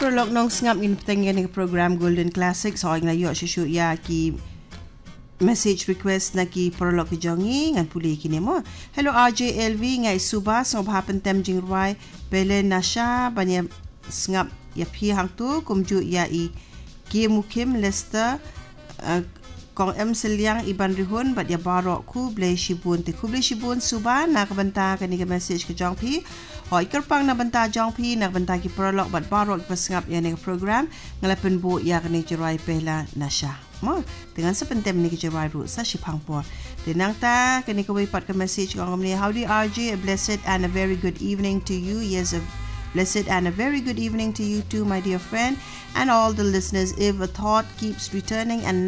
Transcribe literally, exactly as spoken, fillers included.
prolog nong sngap in petengyan ni program Golden Classic so ang layo syusyu ya ki message request na ki prolog ki jongi ngan puli kini mo. Hello R J L V ngai subas ngob happen tem jing rwai pele nasha banya sngap ya phi hang tu kumju ya i ki mukim Lester uh, kong em seliang iban rihun bat ya barok ku ble shibun te ku ble shibun suba nak banta kani ke message ke jong phi hoi kerpang na banta jong phi nak banta ki prolog bat barok pasngap ya ni program ngalapen bu ya kani jerai pela nasha mo dengan sepentem ni ke jerai ru sa shipang po tenang ta kani ke wi pat ke message kong ni howdy R J, a blessed and a very good evening to you. Yes, a blessed and a very good evening to you too, my dear friend, and all the listeners. If a thought keeps returning and